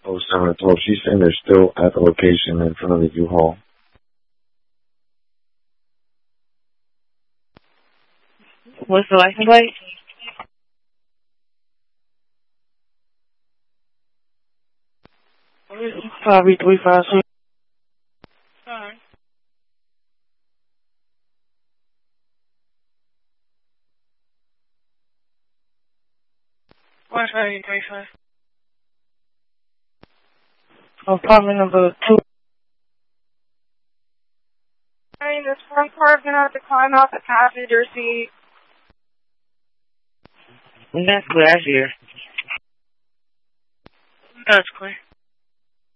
0712. She's saying they're still at the location in front of the U-Haul. What's the license plate? Probably 356. Sorry. What's 335? Apartment number 2. Hey, this front car is going to have to climb out the passenger seat. That's clear. I hear. That's clear.